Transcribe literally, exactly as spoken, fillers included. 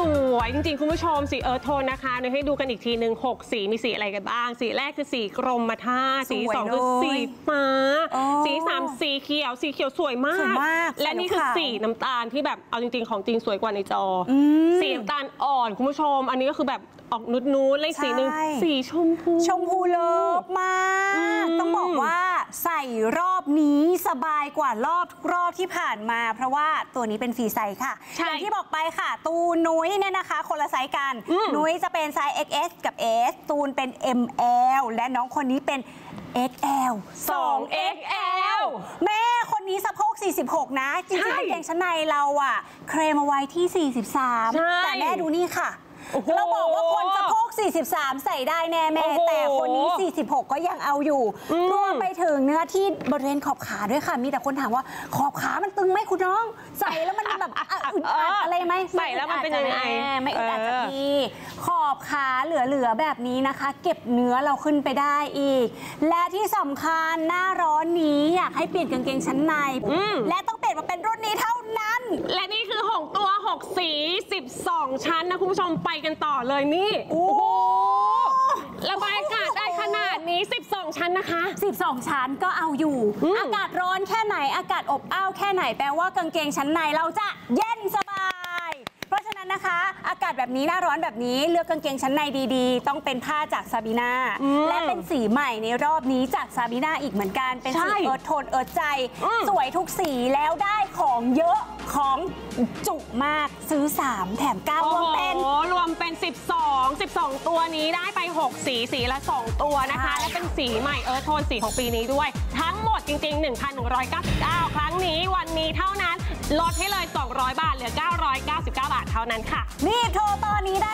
วยจริงๆคุณผู้ชมสีเอิร์ธโทนนะคะเดี๋ยวให้ดูกันอีกทีหนึ่งหกสีมีสีอะไรกันบ้างสีแรกคือสีกรมท่าสีสองคือสีฟ้าสีสามสีเขียวสีเขียวสวยมากและนี่คือสีน้ำตาลที่แบบเอาจริงๆของจริงสวยกว่าในจอสีน้ำตาลอ่อนคุณผู้ชมอันนี้ก็คือแบบออกนุดๆเลขสีหนึ่งสีชมพูชมพูเลิฟมากต้องบอกว่าใส่รอบนี้สบายกว่ารอบทุกรอบที่ผ่านมาเพราะว่าตัวนี้เป็นฟรีไซส์ค่ะอย่างที่บอกไปค่ะตูนนุ้ยเนี่ยนะคะคนละไซส์กันนุ้ยจะเป็นไซส์ เอ็กซ์ เอส กับ S ตูนเป็น เอ็ม แอล และน้องคนนี้เป็น เอ็กซ์ แอลสอง เอ็กซ์ แอลแม่คนนี้สะโพกสี่สิบหกนะจริงๆกางเกงชั้นในเราอะเคลมเอาไว้ที่สี่สิบสามแต่แม่ดูนี่ค่ะเราบอกว่าคนสะโพกสี่สิบสามใส่ได้แน่แม่แต่คนนี้สี่สิบหกก็ยังเอาอยู่รวมไปถึงเนื้อที่บริเวณขอบขาด้วยค่ะมีแต่คนถามว่าขอบขามันตึงไหมคุณน้องใส่แล้วมันแบบอึดอัดอะไรไหมใส่แล้วมันเป็นยังไงไม่อึดอัดสักทีขอบขาเหลือๆแบบนี้นะคะเก็บเนื้อเราขึ้นไปได้อีกและที่สำคัญหน้าร้อนนี้อยากให้เปลี่ยนกางเกงชั้นในและต้องเปลี่ยนมาเป็นรุ่นนี้เท่านั้นและนี่คือหกตัวหกสีสิบสองชั้นนะคุณผู้ชมไปกันต่อเลยนี่โอ้โหระบายอากาศได้ขนาดนี้สิบสองชั้นนะคะสิบสองชั้นก็เอาอยู่อากาศร้อนแค่ไหนอากาศอบอ้าวแค่ไหนแปลว่ากางเกงชั้นในเราจะเย็นสบายเพราะฉะนั้นนะคะอากาศแบบนี้หน้าร้อนแบบนี้เลือกกางเกงชั้นในดีๆต้องเป็นผ้าจากซาบีนาและเป็นสีใหม่ในรอบนี้จากซาบีนาอีกเหมือนกันเป็นสีเอิร์ธโทนเอิร์ธใจสวยทุกสีแล้วได้ของเยอะของจุมากซื้อสามแถมเก้ารวมเป็นรวมเป็นสิบสอง สิบสองตัวนี้ได้ไปหกสีสีละสองตัวนะคะและเป็นสีใหม่เอิร์ธโทนสีของปีนี้ด้วยทั้งหมดจริงๆ หนึ่งพันหนึ่งร้อยเก้าสิบเก้า ครั้งนี้วันนี้เท่านั้นลดให้เลยสองร้อยบาทเหลือเก้าร้อยเก้าสิบเก้าบาทเท่านั้นค่ะนี่โทรตอนนี้ได้